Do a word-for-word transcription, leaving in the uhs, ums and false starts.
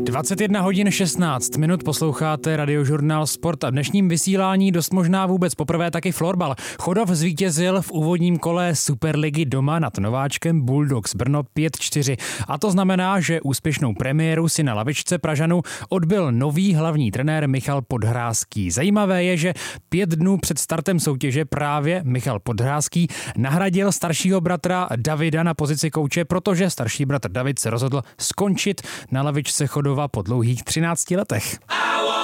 dvacet jedna hodin šestnáct minut posloucháte Radiožurnál Sport a v dnešním vysílání dost možná vůbec poprvé taky florbal. Chodov zvítězil v úvodním kole Superligy doma nad nováčkem Bulldogs Brno pět čtyři. A to znamená, že úspěšnou premiéru si na lavičce Pražanů odbyl nový hlavní trenér Michal Podhrázký. Zajímavé je, že pět dnů před startem soutěže právě Michal Podhrázký nahradil staršího bratra Davida na pozici kouče, protože starší bratr David se rozhodl skončit na lavičce Chodova po dlouhých třinácti letech.